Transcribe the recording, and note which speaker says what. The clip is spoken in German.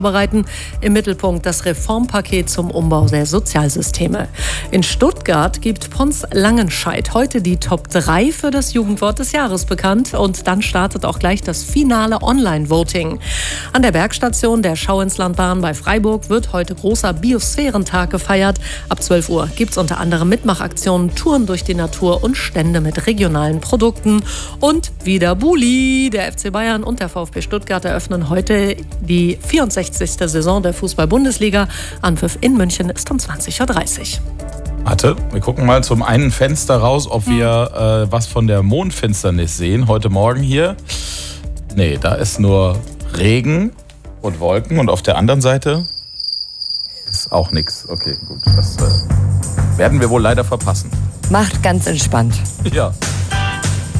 Speaker 1: bereiten. Im Mittelpunkt das Reformpaket zum Umbau der Sozialsysteme. In Stuttgart gibt Pons Langenscheidt heute die Top 3 für das Jugendwort des Jahres bekannt. Und dann startet auch gleich das finale Online-Voting. An der Bergstation der Schauinslandbahn bei Freiburg wird heute großer Biosphärentag gefeiert. Ab 12 Uhr gibt es unter anderem Mitmachaktionen, Touren durch die Natur und Stände mit regionalen Produkten. Und wieder Bulli. Der FC Bayern und der VfB Stuttgart eröffnen heute die 64. Saison der Fußball-Bundesliga. Anpfiff in München ist um 20.30 Uhr.
Speaker 2: Warte, wir gucken mal zum einen Fenster raus, ob wir was von der Mondfinsternis sehen. Heute Morgen hier. Nee, da ist nur Regen und Wolken. Und auf der anderen Seite ist auch nichts. Okay, gut. Das werden wir wohl leider verpassen.
Speaker 3: Macht ganz entspannt.
Speaker 2: Ja.